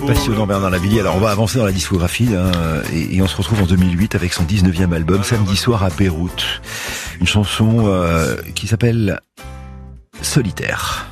Passionnant Bernard Lavilliers. Alors on va avancer dans la discographie et on se retrouve en 2008 avec son 19e album Samedi soir à Beyrouth. Une chanson qui s'appelle Solitaire.